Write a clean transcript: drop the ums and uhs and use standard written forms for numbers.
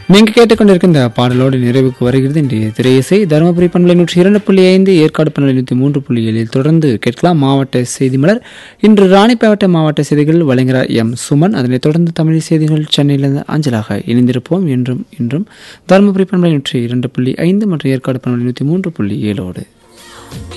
நீங்கள் கேட்டுக்கொண்டிருக்க இந்த பாடலோடு நிறைவுக்கு வருகிறது இன்றைய திரையிசை. தருமபுரி பண்பலை 102.5, ஏற்காடு பண்பலை 103.7 தொடர்ந்து கேட்கலாம் மாவட்ட செய்தி மலர். இன்று ராணிப்பேட்டை மாவட்ட செய்திகள் வழங்குகிறார் எம் சுமன். அதனைத் தொடர்ந்து தமிழ் செய்திகள் சென்னையிலிருந்து அஞ்சலாக இணைந்திருப்போம். இன்றும் தருமபுரி பண்பலை 102.5 மற்றும் ஏற்காடு பண்பலை 103.7.